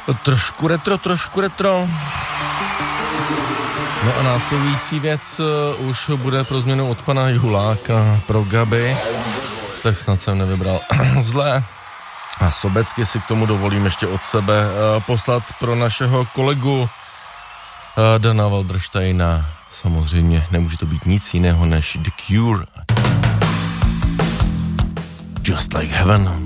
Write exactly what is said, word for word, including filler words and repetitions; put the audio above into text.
Trošku retro, trošku retro. No a následující věc uh, už bude pro změnu od pana Juláka pro Gaby. Tak snad jsem nevybral zlé. A sobecky si k tomu dovolím ještě od sebe uh, poslat pro našeho kolegu uh, Dana Waldrsteina. Samozřejmě nemůže to být nic jiného než The Cure. Just Like Heaven.